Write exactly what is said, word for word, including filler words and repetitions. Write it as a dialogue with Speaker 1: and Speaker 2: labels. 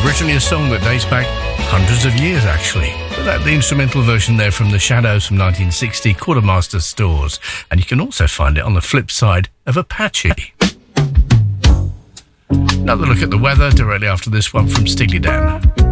Speaker 1: originally a song that dates back hundreds of years, actually. But that, the instrumental version there from The Shadows from nineteen sixty, Quartermaster Stores. And you can also find it on the flip side of Apache. Another look at the weather directly after this one from Steely Dan.